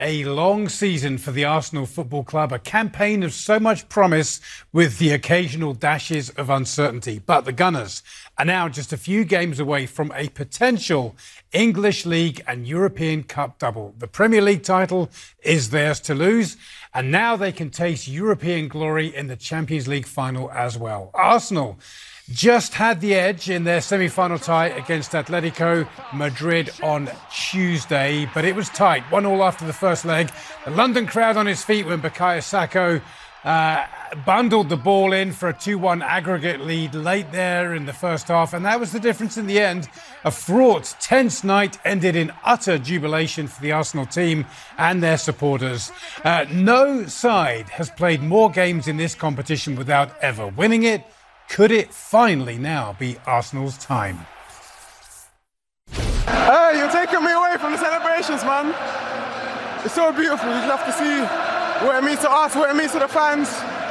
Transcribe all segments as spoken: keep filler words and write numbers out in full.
A long season for the Arsenal Football Club, a campaign of so much promise with the occasional dashes of uncertainty. But the Gunners are now just a few games away from a potential English League and European Cup double. The Premier League title is theirs to lose, and now they can taste European glory in the Champions League final as well. Arsenal just had the edge in their semi-final tie against Atletico Madrid on Tuesday, but it was tight. One all after the first leg. The London crowd on his feet when Bukayo Saka uh, bundled the ball in for a two one aggregate lead late there in the first half, and that was the difference in the end. A fraught, tense night ended in utter jubilation for the Arsenal team and their supporters. Uh, no side has played more games in this competition without ever winning it. Could it finally now be Arsenal's time? Hey, you're taking me away from the celebrations, man. It's so beautiful. You'd love to see what it means to us, what it means to the fans.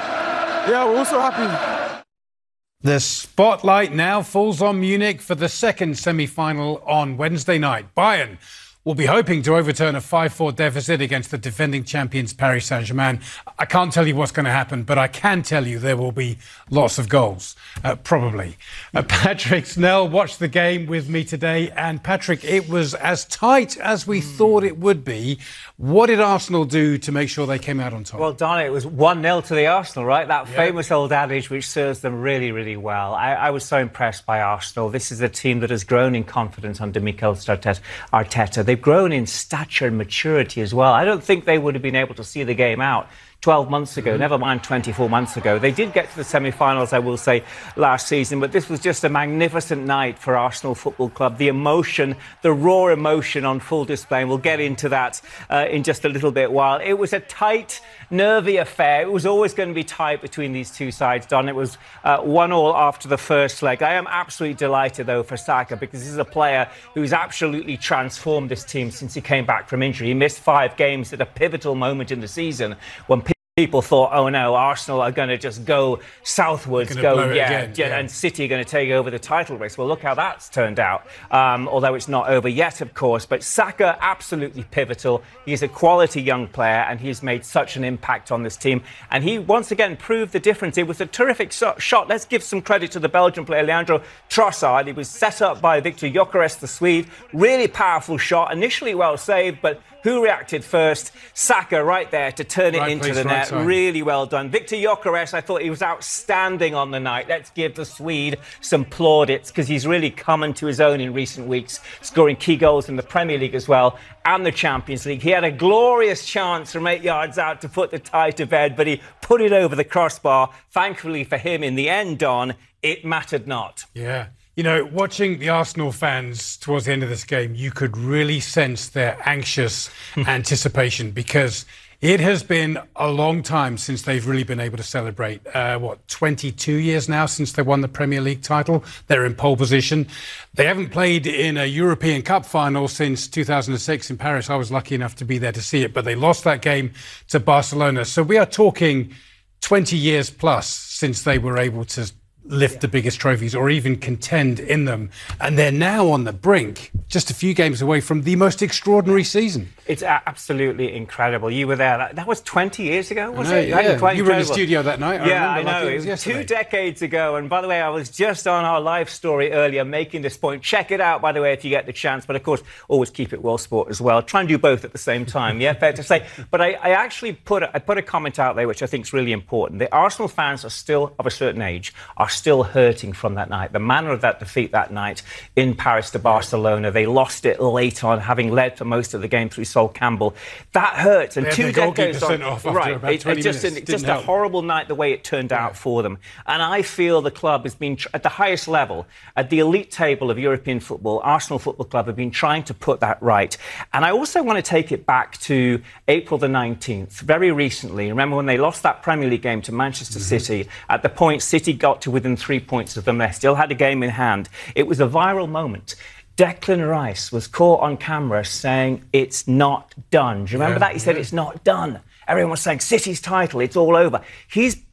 Yeah, we're all so happy. The spotlight now falls on Munich for the second semi-final on Wednesday night. Bayern will be hoping to overturn a five four deficit against the defending champions Paris Saint-Germain. I can't tell you what's going to happen, but I can tell you there will be lots of goals, uh, probably. Uh, Patrick Snell watched the game with me today, and Patrick, it was as tight as we mm. thought it would be. What did Arsenal do to make sure they came out on top? Well, Don, it was one nil to the Arsenal, right? That yeah. famous old adage which serves them really, really well. I, I was so impressed by Arsenal. This is a team that has grown in confidence under Mikel Arteta. They've grown in stature and maturity as well. I don't think they would have been able to see the game out twelve months ago, mm-hmm. never mind twenty-four months ago. They did get to the semi-finals, I will say, last season, but this was just a magnificent night for Arsenal Football Club. The emotion, the raw emotion on full display, and we'll get into that uh, in just a little bit while. It was a tight, nervy affair. It was always going to be tight between these two sides, Don. It was uh, one all after the first leg. I am absolutely delighted, though, for Saka, because this is a player who's absolutely transformed this team since he came back from injury. He missed five games at a pivotal moment in the season when people thought, oh no, Arsenal are going to just go southwards, go, yeah, again, yeah, and City are going to take over the title race. Well, look how that's turned out, um, although it's not over yet, of course. But Saka, absolutely pivotal. He's a quality young player, and he's made such an impact on this team. And he, once again, proved the difference. It was a terrific so- shot. Let's give some credit to the Belgian player, Leandro Trossard. He was set up by Victor Gyökeres, the Swede. Really powerful shot, initially well saved, but who reacted first? Saka right there to turn it right into place, the net. Right really well done. Victor Gyökeres, I thought he was outstanding on the night. Let's give the Swede some plaudits, because he's really come into his own in recent weeks, scoring key goals in the Premier League as well and the Champions League. He had a glorious chance from eight yards out to put the tie to bed, but he put it over the crossbar. Thankfully for him, in the end, Don, it mattered not. Yeah. You know, watching the Arsenal fans towards the end of this game, you could really sense their anxious anticipation, because it has been a long time since they've really been able to celebrate. Uh, what, twenty-two years now since they won the Premier League title? They're in pole position. They haven't played in a European Cup final since two thousand six in Paris. I was lucky enough to be there to see it, but they lost that game to Barcelona. So we are talking twenty years plus since they were able to lift yeah. the biggest trophies or even contend in them. And they're now on the brink, just a few games away from the most extraordinary season. It's absolutely incredible. You were there. That, that was twenty years ago, was know, it? Yeah. Quite you incredible. were in the studio that night. I yeah, I know. Like it it was, was two decades ago. And by the way, I was just on our live story earlier making this point. Check it out, by the way, if you get the chance. But of course, always keep it World Sport as well. Try and do both at the same time. Yeah, fair to say. But I, I actually put a, I put a comment out there, which I think is really important. The Arsenal fans are still, of a certain age, are still hurting from that night. The manner of that defeat that night in Paris to Barcelona. They lost it late on, having led for most of the game through Sol Campbell. That hurts. And two decades on, off right? About it, it just, minutes. just a horrible night the way it turned yeah. out for them. And I feel the club has been at the highest level, at the elite table of European football. Arsenal Football Club have been trying to put that right. And I also want to take it back to April the nineteenth, very recently. Remember when they lost that Premier League game to Manchester mm-hmm. City? At the point City got to within three points of them, they still had a game in hand. It was a viral moment. Declan Rice was caught on camera saying it's not done. Do you remember yeah, that? He said yeah. it's not done. Everyone was saying City's title, it's all over. He's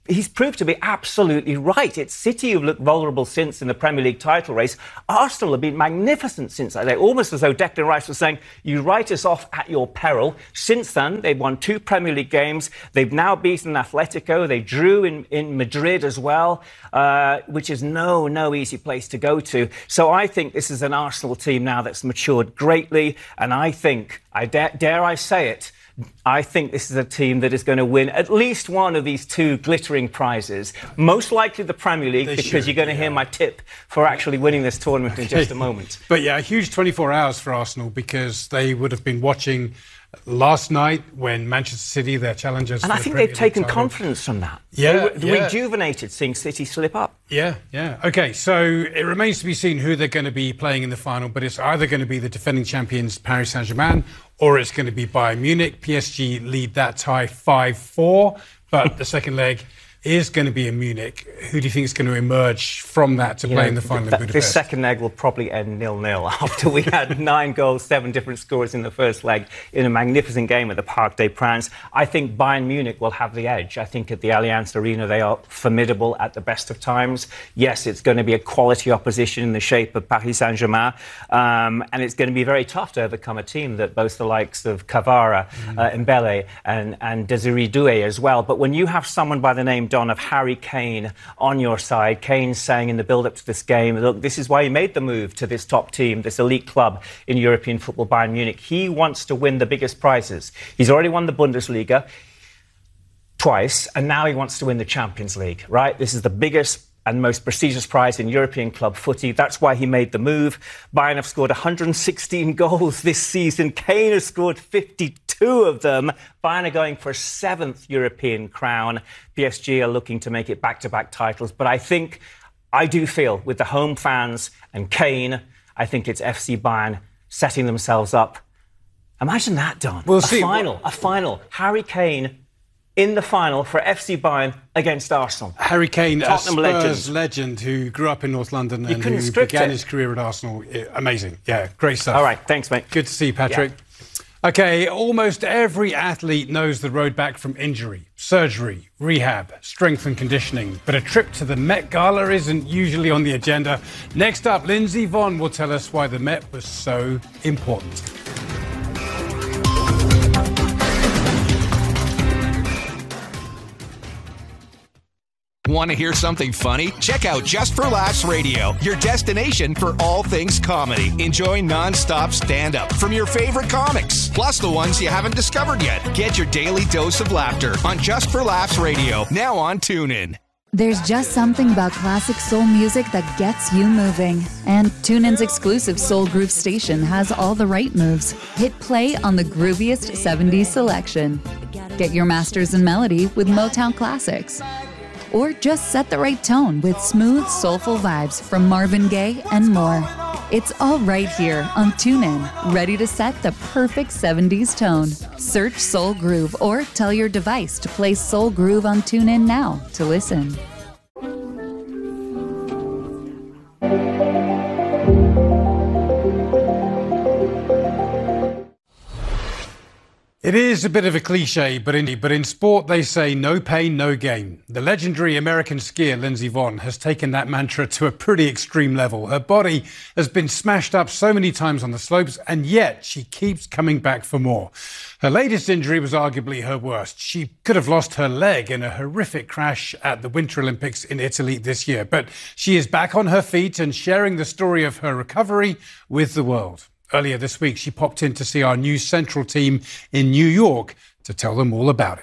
he's proved to be absolutely right. It's City who've looked vulnerable since in the Premier League title race. Arsenal have been magnificent since that day, almost as though Declan Rice was saying, you write us off at your peril. Since then, they've won two Premier League games. They've now beaten Atletico. They drew in, in Madrid as well, uh, which is no, no easy place to go to. So I think this is an Arsenal team now that's matured greatly. And I think, I dare, dare I say it, I think this is a team that is going to win at least one of these two glittering prizes. Most likely the Premier League, they because should, you're going to yeah. hear my tip for actually winning this tournament okay. in just a moment. But yeah, a huge twenty-four hours for Arsenal, because they would have been watching last night when Manchester City, their challengers... And I think they've taken confidence from that. Yeah, they yeah. rejuvenated seeing City slip up. Yeah, yeah. OK, so it remains to be seen who they're going to be playing in the final, but it's either going to be the defending champions Paris Saint-Germain or it's going to be Bayern Munich. P S G lead that tie five four, but the second leg is going to be in Munich. Who do you think is going to emerge from that to you play know, in the final th- in Budapest? This second leg will probably end nil-nil after we had nine goals, seven different scores in the first leg in a magnificent game at the Parc des Princes. I think Bayern Munich will have the edge. I think at the Allianz Arena they are formidable at the best of times. Yes, it's going to be a quality opposition in the shape of Paris Saint-Germain, um, and it's going to be very tough to overcome a team that boasts the likes of Kvara, mm. uh, Mbele and, and Desiree Doué as well. But when you have someone by the name Don of Harry Kane on your side, Kane saying in the build-up to this game, look, this is why he made the move to this top team, this elite club in European football, Bayern Munich. He wants to win the biggest prizes. He's already won the Bundesliga twice, and now he wants to win the Champions League, right? This is the biggest and most prestigious prize in European club footy. That's why he made the move. Bayern have scored one hundred sixteen goals this season. Kane has scored fifty-two of them. Bayern are going for a seventh European crown. P S G are looking to make it back-to-back titles. But I think, I do feel, with the home fans and Kane, I think it's F C Bayern setting themselves up. Imagine that, Don. We'll a see. final, a final. Harry Kane in the final for F C Bayern against Arsenal. Harry Kane, Tottenham a Spurs legend. legend who grew up in North London you and who began it. his career at Arsenal. Amazing. Yeah, great stuff. All right, thanks, mate. Good to see you, Patrick. Yeah. OK, almost every athlete knows the road back from injury, surgery, rehab, strength and conditioning. But a trip to the Met Gala isn't usually on the agenda. Next up, Lindsey Vonn will tell us why the Met was so important. Want to hear something funny? Check out Just for Laughs Radio, your destination for all things comedy. Enjoy non-stop stand-up from your favorite comics, plus the ones you haven't discovered yet. Get your daily dose of laughter on Just for Laughs Radio, now on TuneIn. There's just something about classic soul music that gets you moving. And TuneIn's exclusive Soul Groove station has all the right moves. Hit play on the grooviest seventies selection. Get your masters in melody with Motown Classics. Or just set the right tone with smooth, soulful vibes from Marvin Gaye and more. It's all right here on TuneIn, ready to set the perfect seventies tone. Search Soul Groove or tell your device to play Soul Groove on TuneIn now to listen. It is a bit of a cliche, but in, but in sport they say no pain, no gain. The legendary American skier Lindsey Vonn has taken that mantra to a pretty extreme level. Her body has been smashed up so many times on the slopes, and yet she keeps coming back for more. Her latest injury was arguably her worst. She could have lost her leg in a horrific crash at the Winter Olympics in Italy this year. But she is back on her feet and sharing the story of her recovery with the world. Earlier this week, she popped in to see our new Central team in New York to tell them all about it.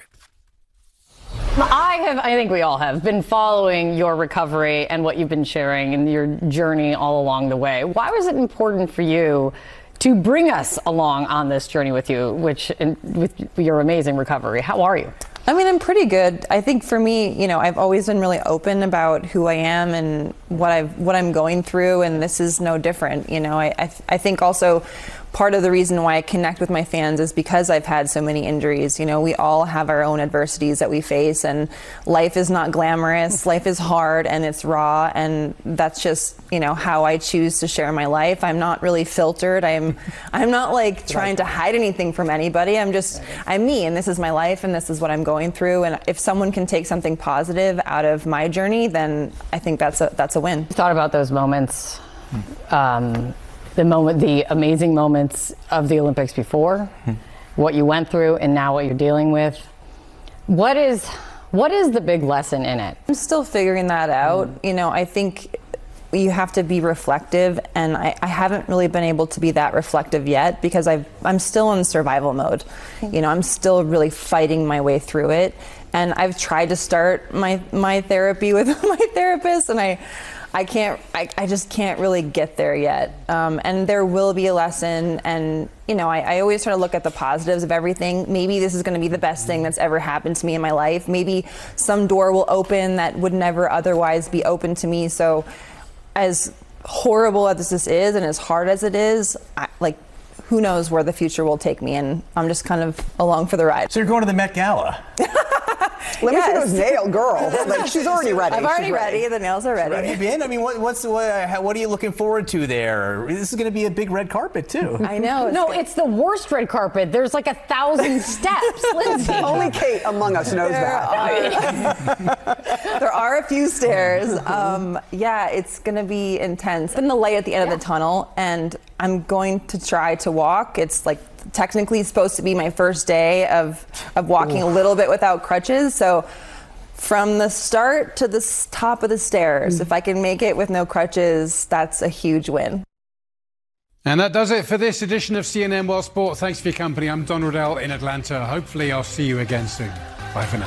I have, I think we all have, been following your recovery and what you've been sharing and your journey all along the way. Why was it important for you to bring us along on this journey with you, which in, with your amazing recovery? How are you? I mean, I'm pretty good. I think for me, you know, I've always been really open about who I am and what I've what I'm going through, and this is no different. You know, I I, I think also part of the reason why I connect with my fans is because I've had so many injuries. You know, we all have our own adversities that we face, and life is not glamorous. Life is hard and it's raw, and that's just, you know, how I choose to share my life. I'm not really filtered. I'm I'm not like trying to hide anything from anybody. I'm just I'm me, and this is my life, and this is what I'm going through. And if someone can take something positive out of my journey, then I think that's a that's a win. You thought about those moments. Um, The moment, the amazing moments of the Olympics before, hmm. what you went through, and now what you're dealing with. What is, what is the big lesson in it? I'm still figuring that out. Mm. You know, I think you have to be reflective, and I, I haven't really been able to be that reflective yet because I've, I'm still in survival mode. You know, I'm still really fighting my way through it, and I've tried to start my my therapy with my therapist, and I. I can't, I, I just can't really get there yet. Um, and there will be a lesson. And, you know, I, I always try to look at the positives of everything. Maybe this is going to be the best thing that's ever happened to me in my life. Maybe some door will open that would never otherwise be open to me. So as horrible as this is and as hard as it is, I, like, who knows where the future will take me, and I'm just kind of along for the ride. So you're going to the Met Gala. Let yes. me see those nails, girl. Like, she's already ready. I'm already she's ready. ready. The nails are ready. Have you been? I mean, what, what's what? Uh, what are you looking forward to there? This is going to be a big red carpet too. I know. It's no, good. It's the worst red carpet. There's like a thousand steps, Lindsay. Only Kate among us knows there that. Are, there are a few stairs. Um, yeah, it's going to be intense. And the light at the end yeah. of the tunnel, and I'm going to try to walk. It's like technically supposed to be my first day of of walking Ooh. a little bit without crutches. So from the start to the top of the stairs, mm. if I can make it with no crutches, that's a huge win. And that does it for this edition of C N N World Sport. Thanks for your company. I'm Don Riddell in Atlanta. Hopefully I'll see you again soon. Bye for now.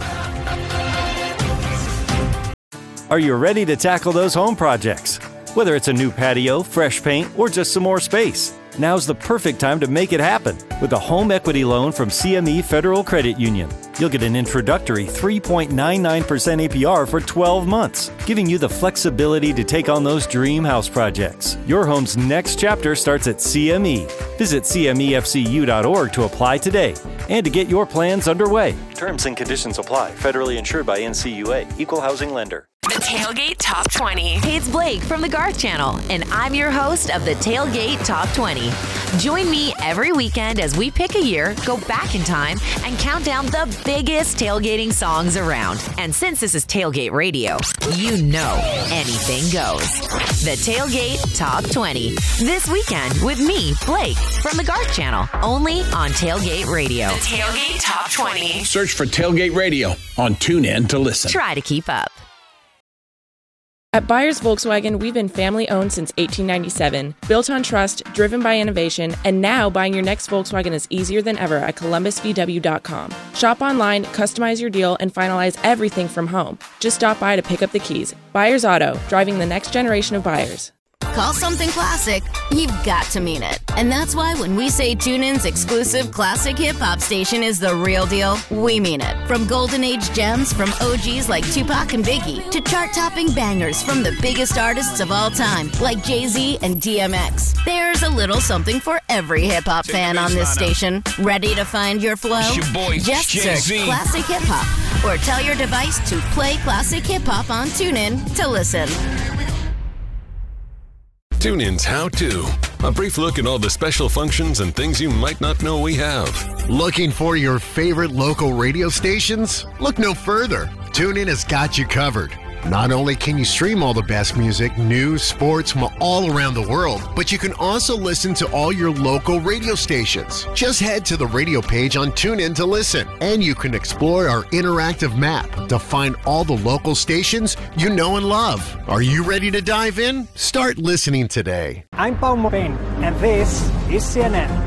Are you ready to tackle those home projects? Whether it's a new patio, fresh paint, or just some more space, now's the perfect time to make it happen with a home equity loan from C M E Federal Credit Union. You'll get an introductory three point nine nine percent A P R for twelve months, giving you the flexibility to take on those dream house projects. Your home's next chapter starts at C M E. Visit C M E F C U dot org to apply today and to get your plans underway. Terms and conditions apply. Federally insured by N C U A. Equal housing lender. The Tailgate Top twenty. Hey, it's Blake from the Garth Channel, and I'm your host of the Tailgate Top twenty. Join me every weekend as we pick a year, go back in time, and count down the biggest tailgating songs around. And since this is Tailgate Radio, you know anything goes. The Tailgate Top twenty. This weekend with me, Blake, from the Garth Channel, only on Tailgate Radio. The Tailgate Top twenty. Search for Tailgate Radio on TuneIn to listen. Try to keep up. At Byers Volkswagen, we've been family-owned since eighteen ninety-seven, built on trust, driven by innovation, and now buying your next Volkswagen is easier than ever at Columbus V W dot com. Shop online, customize your deal, and finalize everything from home. Just stop by to pick up the keys. Byers Auto, driving the next generation of buyers. Call something classic, you've got to mean it. And that's why when we say TuneIn's exclusive classic hip-hop station is the real deal, we mean it. From golden age gems from O Gs like Tupac and Biggie to chart-topping bangers from the biggest artists of all time like Jay-Z and D M X. There's a little something for every hip-hop fan on this station. Ready to find your flow? Your boy, Just Jay-Z. search Classic Hip-Hop or tell your device to play Classic Hip-Hop on TuneIn to listen. TuneIn's How To. A brief look at all the special functions and things you might not know we have. Looking for your favorite local radio stations? Look no further. TuneIn has got you covered. Not only can you stream all the best music, news, sports from all around the world, but you can also listen to all your local radio stations. Just head to the radio page on TuneIn to listen, and you can explore our interactive map to find all the local stations you know and love. Are you ready to dive in? Start listening today. I'm Paul Morpin, and this is C N N.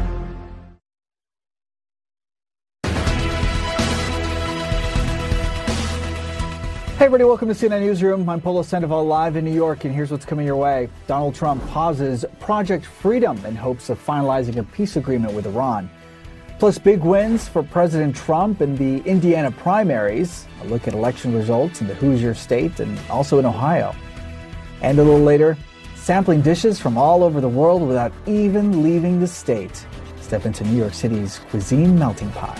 Hey everybody, welcome to C N N Newsroom. I'm Polo Sandoval live in New York, and here's what's coming your way. Donald Trump pauses Project Freedom in hopes of finalizing a peace agreement with Iran. Plus big wins for President Trump in the Indiana primaries. A look at election results in the Hoosier State and also in Ohio. And a little later, sampling dishes from all over the world without even leaving the state. Step into New York City's cuisine melting pot.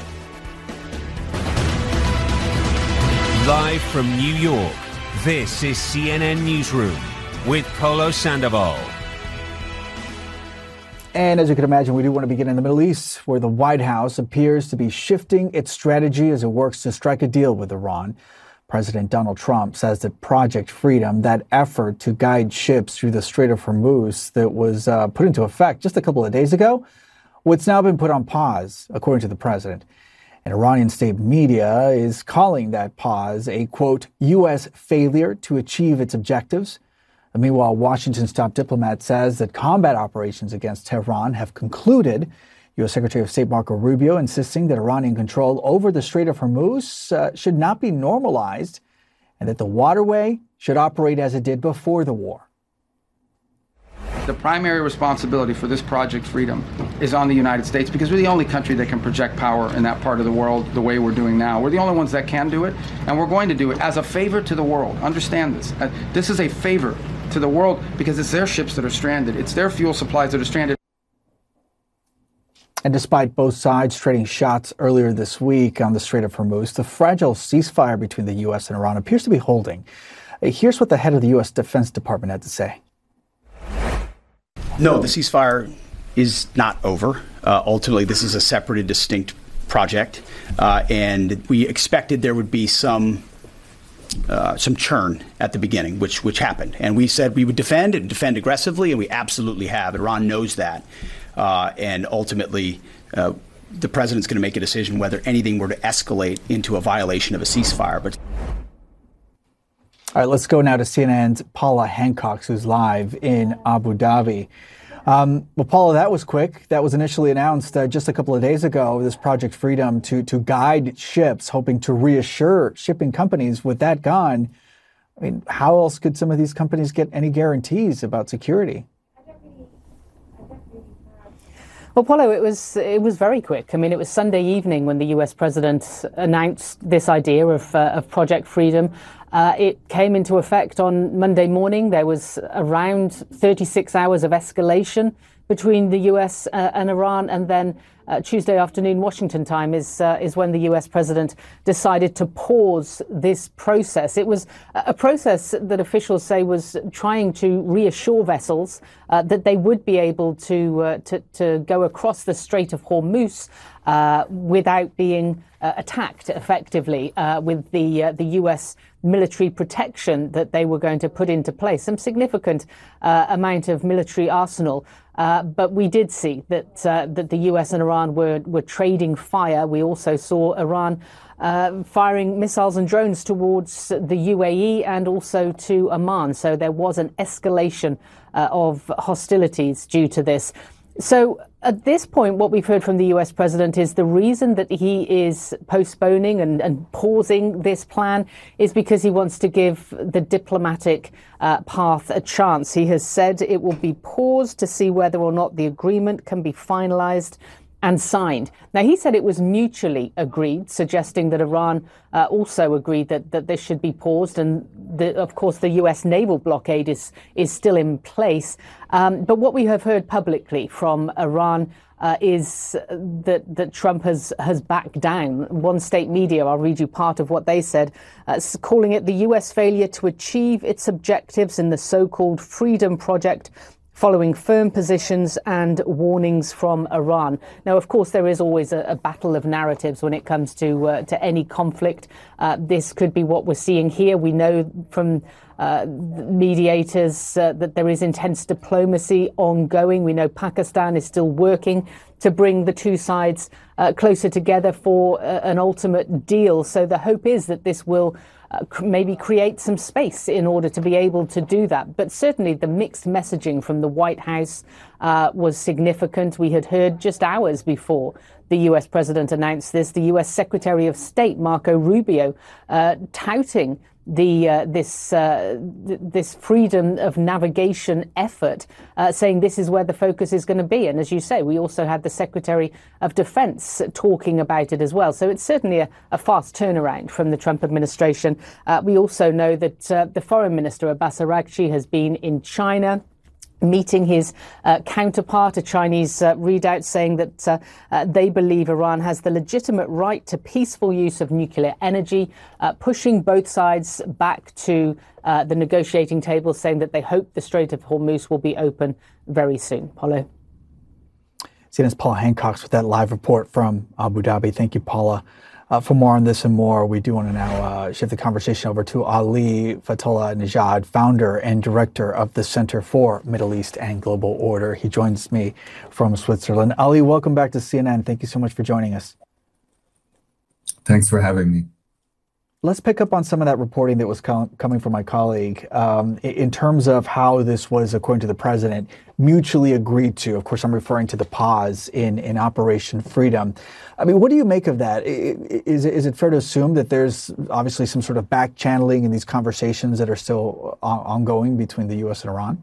Live from New York, this is C N N Newsroom with Polo Sandoval. And as you can imagine, we do want to begin in the Middle East, where the White House appears to be shifting its strategy as it works to strike a deal with Iran. President Donald Trump says that Project Freedom, that effort to guide ships through the Strait of Hormuz that was uh, put into effect just a couple of days ago, what's now been put on pause, according to the president. And Iranian state media is calling that pause a, quote, U S failure to achieve its objectives. Meanwhile, Washington's top diplomat says that combat operations against Tehran have concluded. U S Secretary of State Marco Rubio insisting that Iranian control over the Strait of Hormuz uh, should not be normalized and that the waterway should operate as it did before the war. The primary responsibility for this Project Freedom is on the United States because we're the only country that can project power in that part of the world the way we're doing now. We're the only ones that can do it, and we're going to do it as a favor to the world. Understand this. Uh, this is a favor to the world because it's their ships that are stranded. It's their fuel supplies that are stranded. And despite both sides trading shots earlier this week on the Strait of Hormuz, the fragile ceasefire between the U S and Iran appears to be holding. Here's what the head of the U S Defense Department had to say. No, the ceasefire is not over. Uh, ultimately, this is a separate and distinct project, uh, and we expected there would be some uh, some churn at the beginning, which which happened. And we said we would defend and defend aggressively, and we absolutely have. Iran knows that, uh, and ultimately, uh, the president's going to make a decision whether anything were to escalate into a violation of a ceasefire. But all right, let's go now to C N N's Paula Hancock, who's live in Abu Dhabi. Um, well, Paula, that was quick. That was initially announced uh, just a couple of days ago, this Project Freedom to, to guide ships, hoping to reassure shipping companies. With that gone, I mean, how else could some of these companies get any guarantees about security? Well, Paulo, it was it was very quick. I mean, it was Sunday evening when the U S president announced this idea of, uh, of Project Freedom. Uh, it came into effect on Monday morning. There was around thirty-six hours of escalation between the U S uh, and Iran, and then uh, Tuesday afternoon, Washington time, is uh, is when the U S president decided to pause this process. It was a process that officials say was trying to reassure vessels uh, that they would be able to, uh, to to go across the Strait of Hormuz uh, without being uh, attacked effectively uh, with the uh, the U S military protection that they were going to put into place, some significant uh, amount of military arsenal. Uh, but we did see that uh, that the U S and Iran were were trading fire. We also saw Iran uh, firing missiles and drones towards the U A E and also to Oman. So there was an escalation uh, of hostilities due to this. So at this point, what we've heard from the U S president is the reason that he is postponing and, and pausing this plan is because he wants to give the diplomatic uh, path a chance. He has said it will be paused to see whether or not the agreement can be finalized and signed. Now, he said it was mutually agreed, suggesting that Iran uh, also agreed that, that this should be paused. And, the, of course, the U S naval blockade is, is still in place. Um, but what we have heard publicly from Iran uh, is that, that Trump has, has backed down. One state media, I'll read you part of what they said, uh, calling it the U S failure to achieve its objectives in the so-called Freedom Project, following firm positions and warnings from Iran. Now, of course, there is always a, a battle of narratives when it comes to uh, to any conflict. Uh, this could be what we're seeing here. We know from uh, mediators uh, that there is intense diplomacy ongoing. We know Pakistan is still working to bring the two sides uh, closer together for uh, an ultimate deal. So the hope is that this will Uh, maybe create some space in order to be able to do that. But certainly the mixed messaging from the White House uh, was significant. We had heard just hours before the U S president announced this, the U S Secretary of State, Marco Rubio, uh, touting the uh, this uh, th- this freedom of navigation effort, uh, saying this is where the focus is going to be. And as you say, we also had the Secretary of Defense talking about it as well. So it's certainly a, a fast turnaround from the Trump administration. Uh, we also know that uh, the Foreign Minister, Abbas Araghchi, has been in China. meeting his uh, counterpart, a Chinese uh, readout, saying that uh, uh, they believe Iran has the legitimate right to peaceful use of nuclear energy, uh, pushing both sides back to uh, the negotiating table, saying that they hope the Strait of Hormuz will be open very soon. Paulo. C N N's Paula Hancock with that live report from Abu Dhabi. Thank you, Paula. Uh, for more on this and more, we do want to now uh, shift the conversation over to Ali Fatullah Nejad, founder and director of the Center for Middle East and Global Order. He joins me from Switzerland. Ali, welcome back to C N N. Thank you so much for joining us. Thanks for having me. Let's pick up on some of that reporting that was com- coming from my colleague um, in terms of how this was, according to the president, mutually agreed to. Of course, I'm referring to the pause in, in Operation Freedom. I mean, what do you make of that? Is, is it fair to assume that there's obviously some sort of back channeling in these conversations that are still ongoing between the U S and Iran?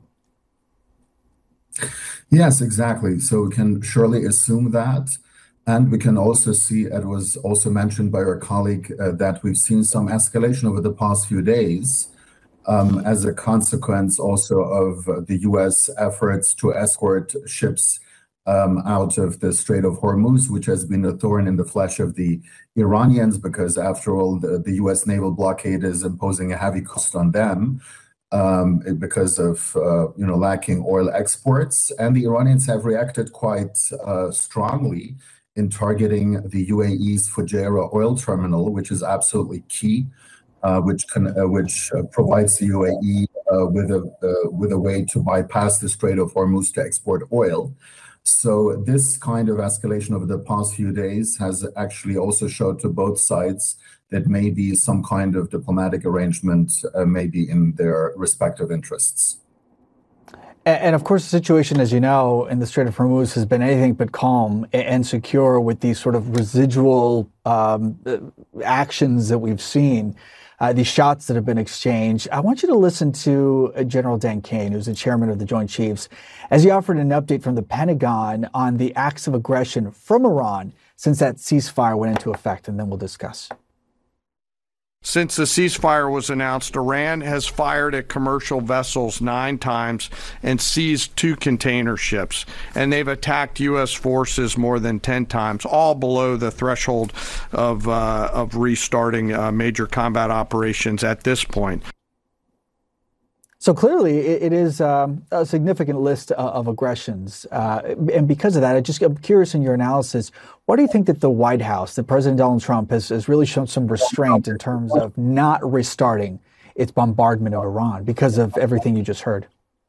Yes, exactly. So we can surely assume that. And we can also see, it was also mentioned by our colleague, uh, that we've seen some escalation over the past few days um, as a consequence also of uh, the U S efforts to escort ships um, out of the Strait of Hormuz, which has been a thorn in the flesh of the Iranians, because after all, the, the U S naval blockade is imposing a heavy cost on them um, because of uh, you know lacking oil exports. And the Iranians have reacted quite uh, strongly in targeting the U A E's Fujairah oil terminal, which is absolutely key, uh, which can, uh, which uh, provides the U A E uh, with a uh, with a way to bypass the Strait of Hormuz to export oil. So this kind of escalation over the past few days has actually also showed to both sides that maybe some kind of diplomatic arrangement uh, may be in their respective interests. And of course, the situation, as you know, in the Strait of Hormuz has been anything but calm and secure with these sort of residual um, actions that we've seen, uh, these shots that have been exchanged. I want you to listen to General Dan Kane, who's the chairman of the Joint Chiefs, as he offered an update from the Pentagon on the acts of aggression from Iran since that ceasefire went into effect, and then we'll discuss. Since the ceasefire was announced, Iran has fired at commercial vessels nine times and seized two container ships. And they've attacked U S forces more than ten times, all below the threshold of, uh, of restarting uh, major combat operations at this point. So clearly, it is um, a significant list of aggressions. Uh, and because of that, I just, I'm curious in your analysis, why do you think that the White House, that President Donald Trump has, has really shown some restraint in terms of not restarting its bombardment of Iran because of everything you just heard?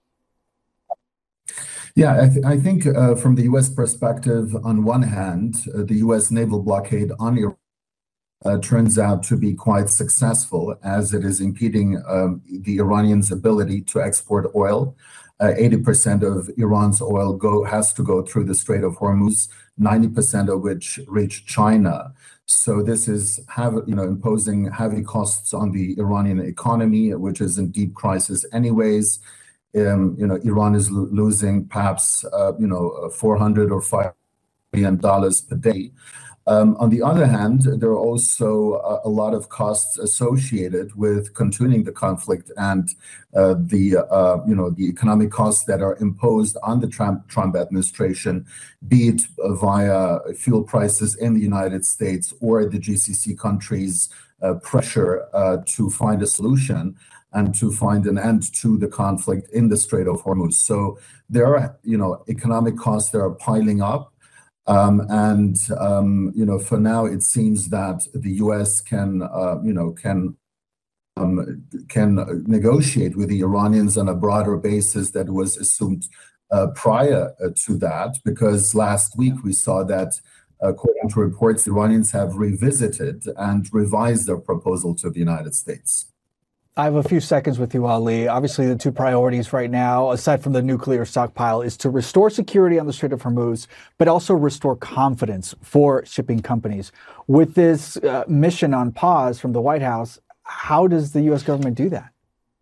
Yeah, I, th- I think uh, from the U S perspective, on one hand, uh, the U S naval blockade on Iran Uh, turns out to be quite successful, as it is impeding um, the Iranians' ability to export oil. Uh, eighty percent of Iran's oil go has to go through the Strait of Hormuz, ninety percent of which reach China. So this is have, you know, imposing heavy costs on the Iranian economy, which is in deep crisis anyways. Um, you know, Iran is lo- losing perhaps, uh, you know, four hundred or five billion dollars per day. Um, on the other hand, there are also a, a lot of costs associated with continuing the conflict and uh, the uh, you know the economic costs that are imposed on the Trump, Trump administration, be it via fuel prices in the United States or the G C C countries' uh, pressure uh, to find a solution and to find an end to the conflict in the Strait of Hormuz. So there are you know economic costs that are piling up. Um, and, um, you know, for now, it seems that the U S can, uh, you know, can um, can negotiate with the Iranians on a broader basis that was assumed uh, prior uh, to that, because last week we saw that, according to reports, the Iranians have revisited and revised their proposal to the United States. I have a few seconds with you, Ali. Obviously, the two priorities right now, aside from the nuclear stockpile, is to restore security on the Strait of Hormuz, but also restore confidence for shipping companies. With this uh, mission on pause from the White House, how does the U S government do that?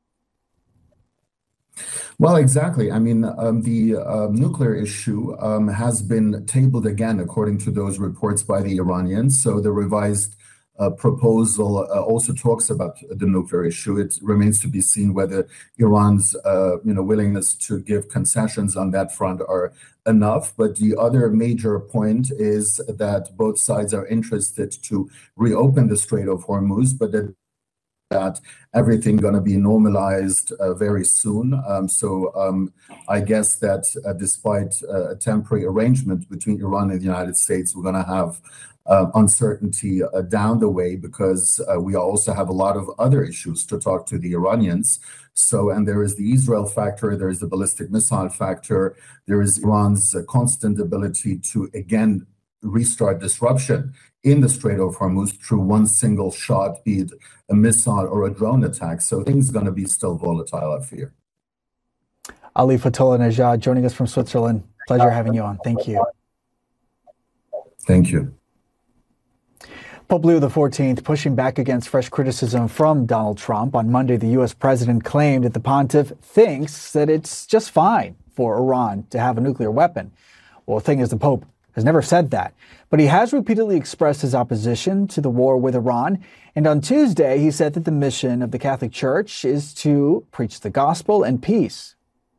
Well, exactly. I mean, um, the uh, nuclear issue um, has been tabled again, according to those reports by the Iranians. So the revised uh, proposal uh, also talks about the nuclear issue. It remains to be seen whether Iran's uh, you know, willingness to give concessions on that front are enough. But the other major point is that both sides are interested to reopen the Strait of Hormuz, but that that everything going to be normalized uh, very soon. Um, so um, I guess that uh, despite uh, a temporary arrangement between Iran and the United States, we're going to have uh, uncertainty uh, down the way, because uh, we also have a lot of other issues to talk to the Iranians. So, and there is the Israel factor, there is the ballistic missile factor, there is Iran's uh, constant ability to, again, restart disruption in the Strait of Hormuz through one single shot, be it a missile or a drone attack. So things are going to be still volatile, I fear. Ali Fatullah Najad joining us from Switzerland. Pleasure having you on. Thank you. Thank you. Pope Leo the fourteenth pushing back against fresh criticism from Donald Trump. On Monday, the U S president claimed that the pontiff thinks that it's just fine for Iran to have a nuclear weapon. Well, the thing is, the Pope has never said that, but he has repeatedly expressed his opposition to the war with Iran. And on Tuesday, he said that the mission of the Catholic Church is to preach the gospel and peace.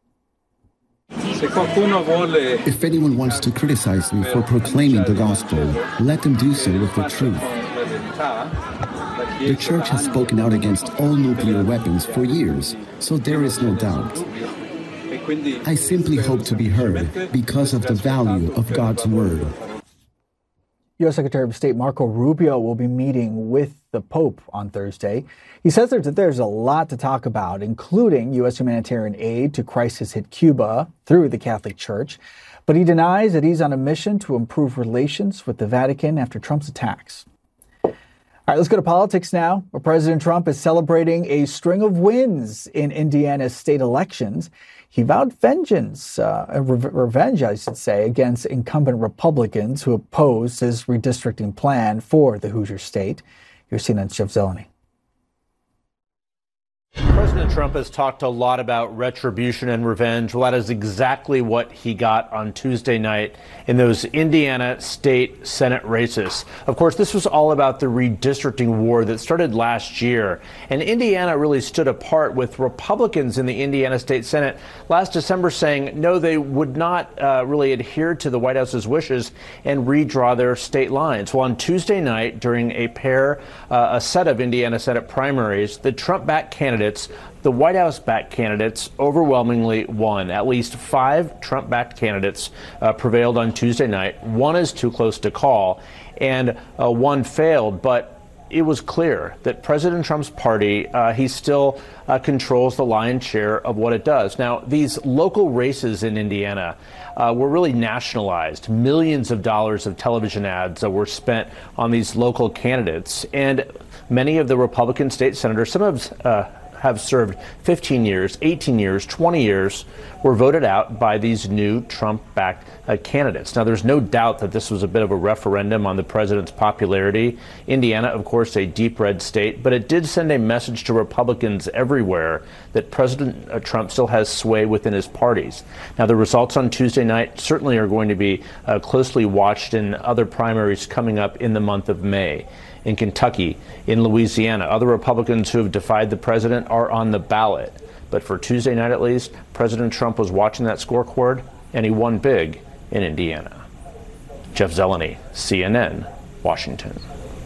If anyone wants to criticize me for proclaiming the gospel, let them do so with the truth. The Church has spoken out against all nuclear weapons for years, so there is no doubt. I simply hope to be heard because of the value of God's word. U S Secretary of State Marco Rubio will be meeting with the Pope on Thursday. He says that there's a lot to talk about, including U S humanitarian aid to crisis-hit Cuba through the Catholic Church. But he denies that he's on a mission to improve relations with the Vatican after Trump's attacks. All right, let's go to politics now, where President Trump is celebrating a string of wins in Indiana's state elections. He vowed vengeance, uh, re- revenge, I should say, against incumbent Republicans who opposed his redistricting plan for the Hoosier state. Here's C N N's Jeff Zeleny. President Trump has talked a lot about retribution and revenge. Well, that is exactly what he got on Tuesday night in those Indiana state Senate races. Of course, this was all about the redistricting war that started last year. And Indiana really stood apart, with Republicans in the Indiana State Senate last December saying no, they would not uh, really adhere to the White House's wishes and redraw their state lines. Well, on Tuesday night, during a pair, uh, a set of Indiana Senate primaries, the Trump-backed candidates The White House-backed candidates overwhelmingly won. At least five Trump-backed candidates uh, prevailed on Tuesday night. One is too close to call, and uh, one failed. But it was clear that President Trump's party, uh, he still uh, controls the lion's share of what it does. Now, these local races in Indiana uh, were really nationalized. Millions of dollars of television ads uh, were spent on these local candidates. And many of the Republican state senators, some of uh, have served fifteen years, eighteen years, twenty years, were voted out by these new Trump-backed uh, candidates. Now, there's no doubt that this was a bit of a referendum on the president's popularity. Indiana, of course, a deep red state, but it did send a message to Republicans everywhere that President uh, Trump still has sway within his parties. Now, the results on Tuesday night certainly are going to be uh, closely watched in other primaries coming up in the month of May. In Kentucky, in Louisiana, other Republicans who have defied the president are on the ballot. But for Tuesday night, at least, President Trump was watching that scorecard, and he won big in Indiana. Jeff Zeleny, C N N, Washington.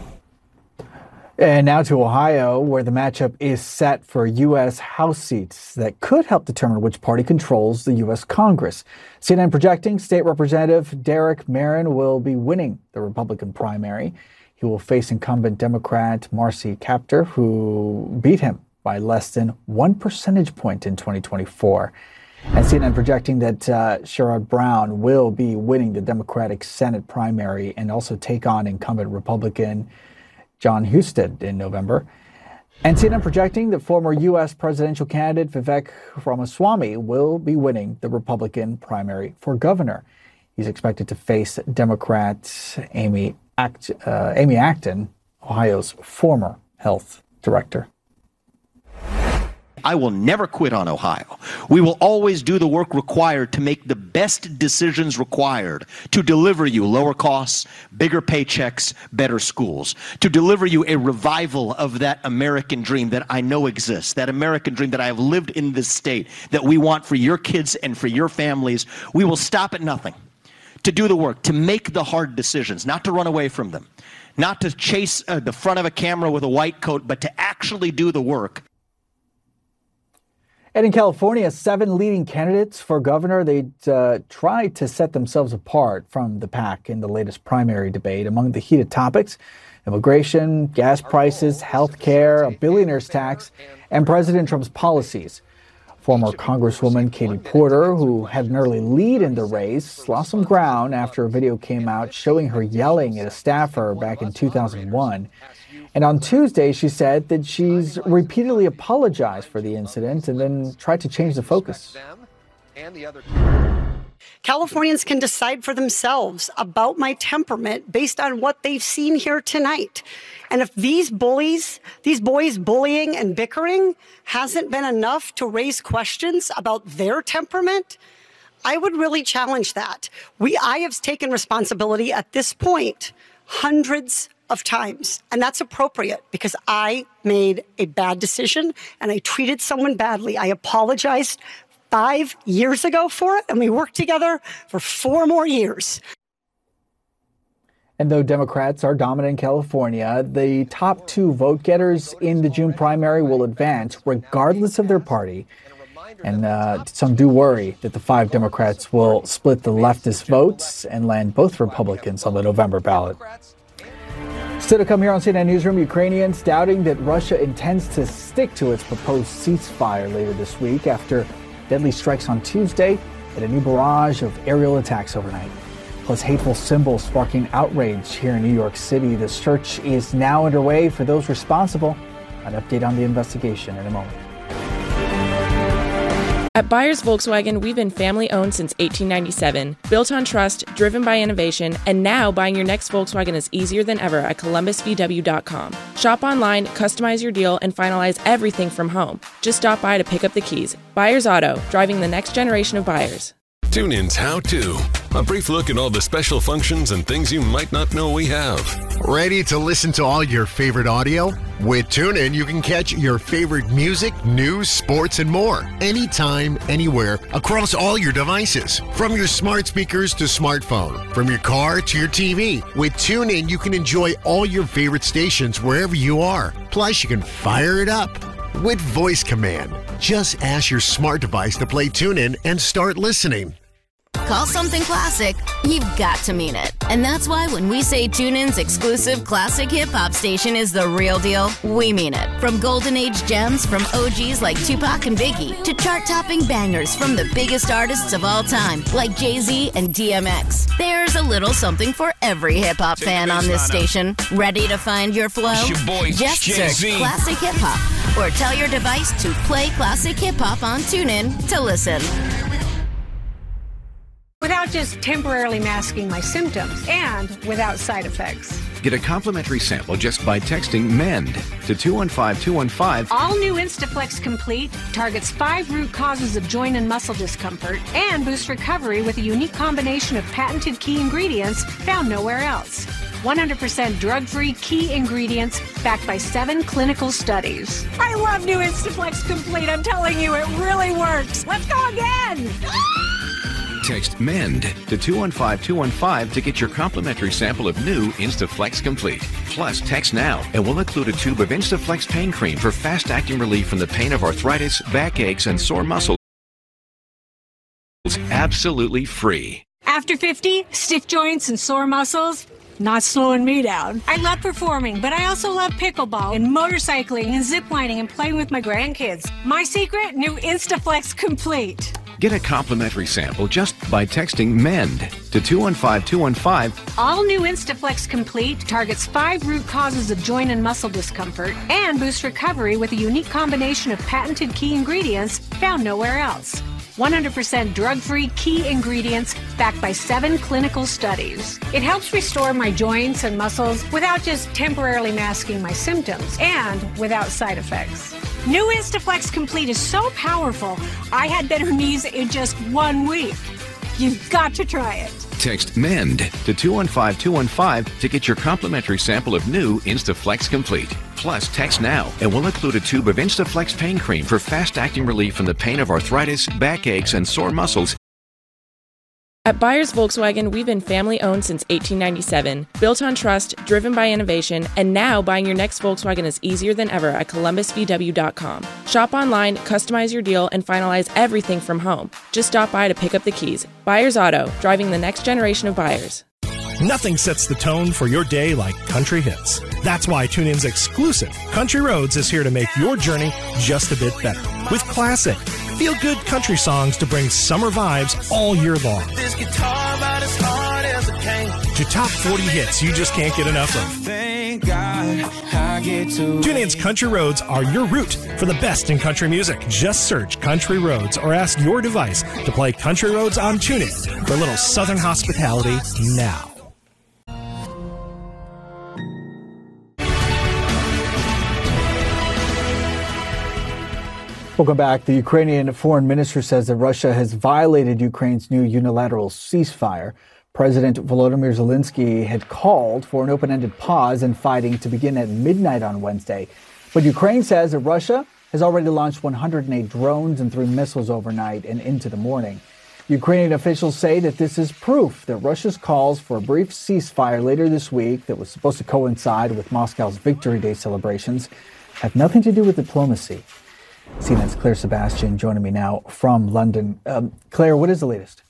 And now to Ohio, where the matchup is set for U S House seats that could help determine which party controls the U S Congress. C N N projecting State Representative Derek Merrin will be winning the Republican primary. He will face incumbent Democrat Marcy Kaptur, who beat him by less than one percentage point in twenty twenty-four. And C N N projecting that uh, Sherrod Brown will be winning the Democratic Senate primary and also take on incumbent Republican John Husted in November. And C N N projecting that former U S presidential candidate Vivek Ramaswamy will be winning the Republican primary for governor. He's expected to face Democrat Amy Act, uh, Amy Acton, Ohio's former health director. I will never quit on Ohio. We will always do the work required to make the best decisions required to deliver you lower costs, bigger paychecks, better schools, to deliver you a revival of that American dream that I know exists, that American dream that I have lived in this state, that we want for your kids and for your families. We will stop at nothing to do the work, to make the hard decisions, not to run away from them, not to chase uh, the front of a camera with a white coat, but to actually do the work. And in California, seven leading candidates for governor, they uh, tried to set themselves apart from the pack in the latest primary debate. Among the heated topics, immigration, gas prices, health care, a billionaire's tax, and President Trump's policies. Former Congresswoman Katie Porter, who had an early lead in the race, lost some ground after a video came out showing her yelling at a staffer back in two thousand one. And on Tuesday, she said that she's repeatedly apologized for the incident and then tried to change the focus. Californians can decide for themselves about my temperament based on what they've seen here tonight. And if these bullies, these boys bullying and bickering hasn't been enough to raise questions about their temperament, I would really challenge that. We, I have taken responsibility at this point hundreds of times, and that's appropriate because I made a bad decision and I treated someone badly. I apologized five years ago for it, and we worked together for four more years. And though Democrats are dominant in California, the top two vote getters in the June primary will advance regardless of their party. And uh, some do worry that the five Democrats will split the leftist votes and land both Republicans on the November ballot. Still to come here on C N N Newsroom, Ukrainians doubting that Russia intends to stick to its proposed ceasefire later this week after deadly strikes on Tuesday and a new barrage of aerial attacks overnight. Plus hateful symbols sparking outrage here in New York City. The search is now underway for those responsible. An update on the investigation in a moment. At Byers Volkswagen, we've been family-owned since eighteen ninety-seven, built on trust, driven by innovation, and now buying your next Volkswagen is easier than ever at Columbus V W dot com. Shop online, customize your deal, and finalize everything from home. Just stop by to pick up the keys. Byers Auto, driving the next generation of buyers. TuneIn's How To. A brief look at all the special functions and things you might not know we have. Ready to listen to all your favorite audio? With TuneIn, you can catch your favorite music, news, sports, and more. Anytime, anywhere, across all your devices. From your smart speakers to smartphone. From your car to your T V. With TuneIn, you can enjoy all your favorite stations wherever you are. Plus, you can fire it up with voice command. Just ask your smart device to play TuneIn and start listening. Call something classic, you've got to mean it. And that's why when we say TuneIn's exclusive classic hip-hop station is the real deal, we mean it. From golden age gems from O Gs like Tupac and Biggie to chart-topping bangers from the biggest artists of all time like Jay-Z and D M X. There's a little something for every hip-hop fan on this station. Ready to find your flow? Your boy, Just Jay-Z. search classic hip-hop or tell your device to play classic hip-hop on TuneIn to listen. Without just temporarily masking my symptoms and without side effects. Get a complimentary sample just by texting MEND to two one five two one five. All new Instaflex Complete targets five root causes of joint and muscle discomfort and boosts recovery with a unique combination of patented key ingredients found nowhere else. one hundred percent drug-free key ingredients backed by seven clinical studies. I love new Instaflex Complete. I'm telling you, it really works. Let's go again. Text MEND to two one five two one five to get your complimentary sample of new Instaflex Complete. Plus, text now and we'll include a tube of Instaflex pain cream for fast-acting relief from the pain of arthritis, backaches, and sore muscles. Absolutely free. After fifty, stiff joints and sore muscles, not slowing me down. I love performing, but I also love pickleball and motorcycling and ziplining and playing with my grandkids. My secret, new Instaflex Complete. Get a complimentary sample just by texting MEND to two one five two one five. All new Instaflex Complete targets five root causes of joint and muscle discomfort and boosts recovery with a unique combination of patented key ingredients found nowhere else. one hundred percent drug-free key ingredients backed by seven clinical studies. It helps restore my joints and muscles without just temporarily masking my symptoms and without side effects. New Instaflex Complete is so powerful, I had better knees in just one week. You've got to try it. Text MEND to two one five two one five to get your complimentary sample of new Instaflex Complete. Plus, text now and we'll include a tube of Instaflex pain cream for fast-acting relief from the pain of arthritis, backaches, and sore muscles. At Byers Volkswagen, we've been family-owned since eighteen ninety-seven, built on trust, driven by innovation, and now buying your next Volkswagen is easier than ever at Columbus V W dot com. Shop online, customize your deal, and finalize everything from home. Just stop by to pick up the keys. Byers Auto, driving the next generation of buyers. Nothing sets the tone for your day like country hits. That's why TuneIn's exclusive Country Roads is here to make your journey just a bit better. With classic, feel-good country songs to bring summer vibes all year long. This guitar about as hard as it can. To top forty hits you just can't get enough of. Thank God I get to TuneIn's Country Roads are your route for the best in country music. Just search Country Roads or ask your device to play Country Roads on TuneIn for a little southern hospitality now. Welcome back. The Ukrainian foreign minister says that Russia has violated Ukraine's new unilateral ceasefire. President Volodymyr Zelensky had called for an open-ended pause in fighting to begin at midnight on Wednesday. But Ukraine says that Russia has already launched one hundred eight drones and three missiles overnight and into the morning. Ukrainian officials say that this is proof that Russia's calls for a brief ceasefire later this week that was supposed to coincide with Moscow's Victory Day celebrations have nothing to do with diplomacy. C N N's Claire Sebastian joining me now from London. Um, Claire, what is the latest?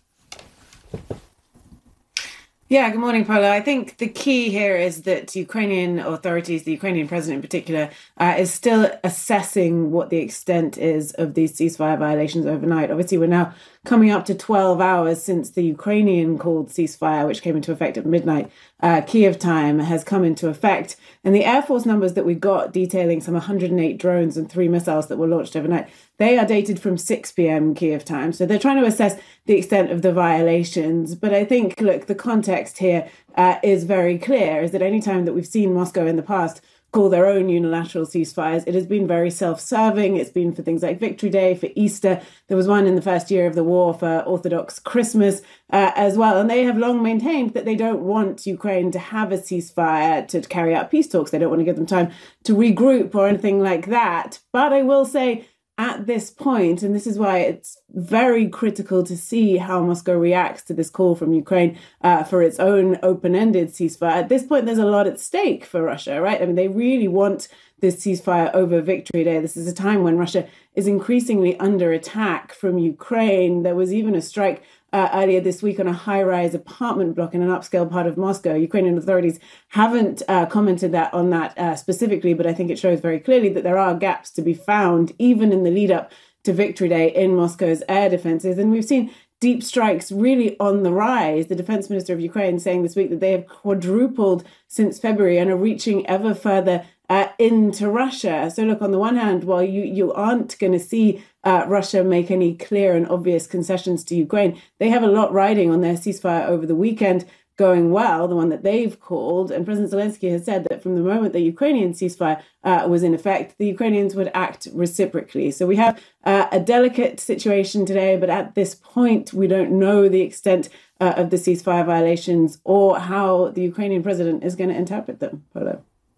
Yeah, good morning, Paula. I think the key here is that Ukrainian authorities, the Ukrainian president in particular, uh, is still assessing what the extent is of these ceasefire violations overnight. Obviously, we're now coming up to twelve hours since the Ukrainian called ceasefire, which came into effect at midnight, uh, Kiev time, has come into effect. And the Air Force numbers that we got detailing some one hundred eight drones and three missiles that were launched overnight, they are dated from six p.m. Kiev time. So they're trying to assess the extent of the violations. But I think, look, the context here uh, is very clear, is that any time that we've seen Moscow in the past call their own unilateral ceasefires, it has been very self-serving. It's been for things like Victory Day, for Easter. There was one in the first year of the war for Orthodox Christmas uh, as well. And they have long maintained that they don't want Ukraine to have a ceasefire to carry out peace talks. They don't want to give them time to regroup or anything like that. But I will say, at this point, and this is why it's very critical to see how Moscow reacts to this call from Ukraine uh, for its own open-ended ceasefire. At this point, there's a lot at stake for Russia, right? I mean, they really want this ceasefire over Victory Day. This is a time when Russia is increasingly under attack from Ukraine. There was even a strike Uh, earlier this week on a high-rise apartment block in an upscale part of Moscow. Ukrainian authorities haven't uh, commented that on that uh, specifically, but I think it shows very clearly that there are gaps to be found, even in the lead-up to Victory Day in Moscow's air defenses. And we've seen deep strikes really on the rise. The defense minister of Ukraine saying this week that they have quadrupled since February and are reaching ever further uh, into Russia. So look, on the one hand, while you, you aren't going to see uh, Russia make any clear and obvious concessions to Ukraine, they have a lot riding on their ceasefire over the weekend going well, the one that they've called. And President Zelensky has said that from the moment the Ukrainian ceasefire uh, was in effect, the Ukrainians would act reciprocally. So we have uh, a delicate situation today, but at this point, we don't know the extent uh, of the ceasefire violations or how the Ukrainian president is going to interpret them. Polo.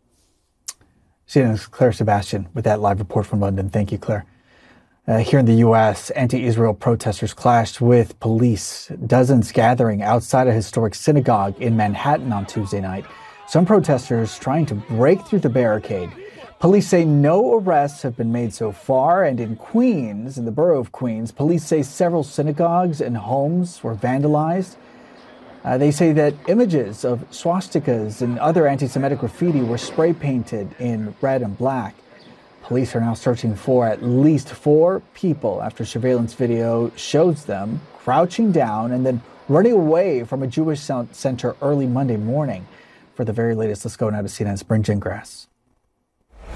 C N N's Claire Sebastian with that live report from London. Thank you, Claire. Uh, here in the U S, anti-Israel protesters clashed with police. Dozens gathering outside a historic synagogue in Manhattan on Tuesday night. Some protesters trying to break through the barricade. Police say no arrests have been made so far. And in Queens, in the borough of Queens, police say several synagogues and homes were vandalized. Uh, they say that images of swastikas and other anti-Semitic graffiti were spray painted in red and black. Police are now searching for at least four people after surveillance video shows them crouching down and then running away from a Jewish center early Monday morning. For the very latest, let's go now to C N N's Bryn Gingras.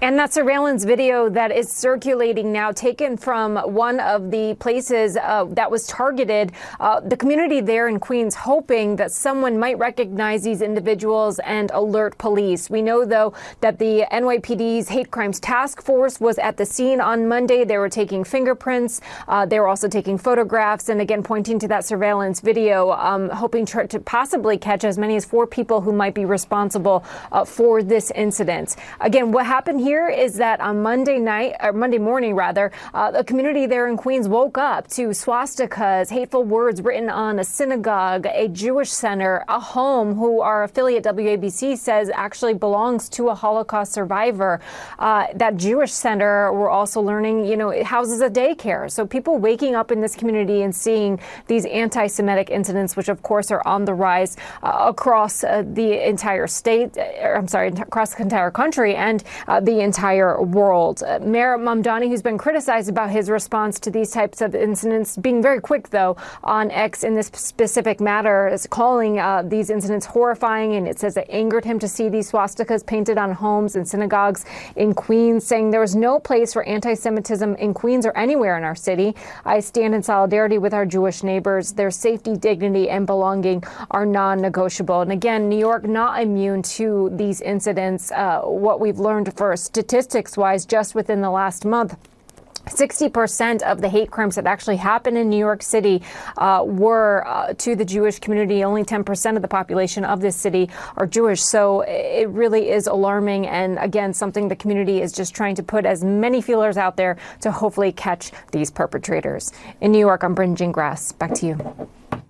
And that surveillance video that is circulating now, taken from one of the places uh, that was targeted, uh, the community there in Queens, hoping that someone might recognize these individuals and alert police. We know, though, that the N Y P D's Hate Crimes Task Force was at the scene on Monday. They were taking fingerprints. Uh, they were also taking photographs and, again, pointing to that surveillance video, um, hoping to, to possibly catch as many as four people who might be responsible uh, for this incident. Again, what happened here is that on Monday night, or Monday morning rather, uh, the community there in Queens woke up to swastikas, hateful words written on a synagogue, a Jewish center, a home who our affiliate W A B C says actually belongs to a Holocaust survivor. Uh, that Jewish center, we're also learning, you know, it houses a daycare. So people waking up in this community and seeing these anti-Semitic incidents, which of course are on the rise uh, across uh, the entire state, or, I'm sorry, across the entire country and uh, the entire world. Uh, Mayor Mamdani, who's been criticized about his response to these types of incidents, being very quick, though, on X in this specific matter, is calling uh, these incidents horrifying. And it says it angered him to see these swastikas painted on homes and synagogues in Queens, saying there is no place for anti-Semitism in Queens or anywhere in our city. I stand in solidarity with our Jewish neighbors. Their safety, dignity, and belonging are non-negotiable. And again, New York not immune to these incidents. Uh, what we've learned first, statistics-wise, just within the last month, sixty percent of the hate crimes that actually happened in New York City uh, were uh, to the Jewish community. Only ten percent of the population of this city are Jewish. So it really is alarming. And again, something the community is just trying to put as many feelers out there to hopefully catch these perpetrators. In New York, I'm Bryn Gingras. Back to you.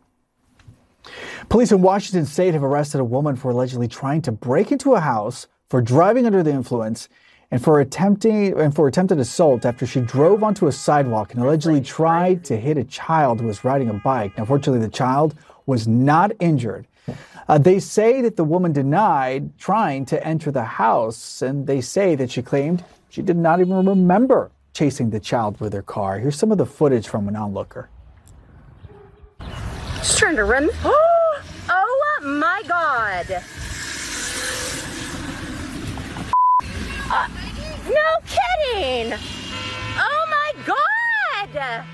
Police in Washington State have arrested a woman for allegedly trying to break into a house, for driving under the influence, and for attempting and for attempted assault after she drove onto a sidewalk and allegedly tried to hit a child who was riding a bike. Now, fortunately, the child was not injured. Uh, they say that the woman denied trying to enter the house, and they say that she claimed she did not even remember chasing the child with her car. Here's some of the footage from an onlooker. She's trying to run. Oh my God. Uh, no kidding! Oh my God!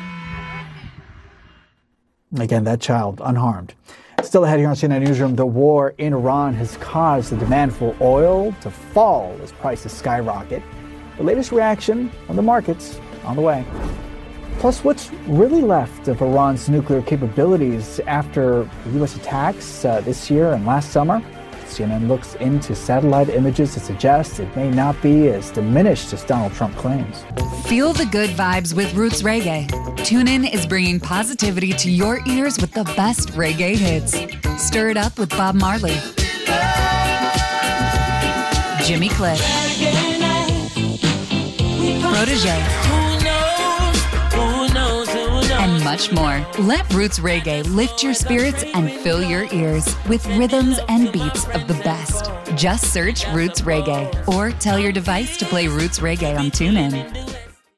Again, that child unharmed. Still ahead here on C N N Newsroom, the war in Iran has caused the demand for oil to fall as prices skyrocket. The latest reaction on the markets on the way. Plus, what's really left of Iran's nuclear capabilities after U S attacks uh, this year and last summer? C N N looks into satellite images that suggest it may not be as diminished as Donald Trump claims. Feel the good vibes with Roots Reggae. TuneIn is bringing positivity to your ears with the best reggae hits. Stir it up with Bob Marley, Jimmy Cliff, Protégé, and much more. Let Roots Reggae lift your spirits and fill your ears with rhythms and beats of the best. Just search Roots Reggae or tell your device to play Roots Reggae on TuneIn.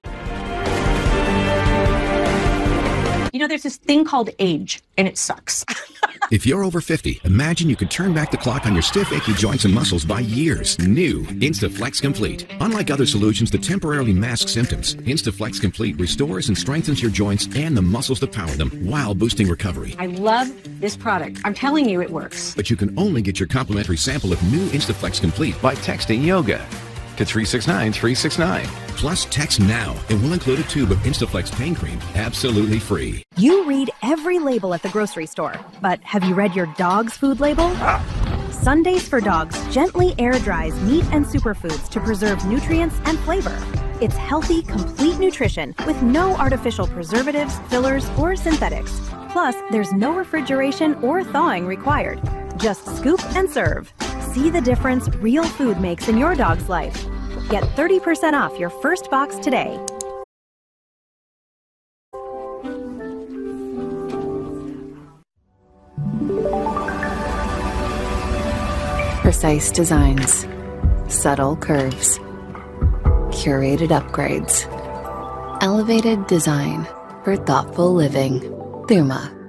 You know, there's this thing called age, and it sucks. If you're over fifty, imagine you could turn back the clock on your stiff, achy joints and muscles by years. New Instaflex Complete. Unlike other solutions that temporarily mask symptoms, Instaflex Complete restores and strengthens your joints and the muscles that power them while boosting recovery. I love this product. I'm telling you, it works. But you can only get your complimentary sample of new Instaflex Complete by texting yoga to three six nine three six nine. Plus, text now, and we'll include a tube of Instaflex pain cream absolutely free. You read every label at the grocery store, but have you read your dog's food label? Sundays for Dogs gently air dries meat and superfoods to preserve nutrients and flavor. It's healthy, complete nutrition with no artificial preservatives, fillers, or synthetics. Plus, there's no refrigeration or thawing required. Just scoop and serve. See the difference real food makes in your dog's life. Get thirty percent off your first box today. Precise designs, subtle curves, curated upgrades, elevated design for thoughtful living. Thuma.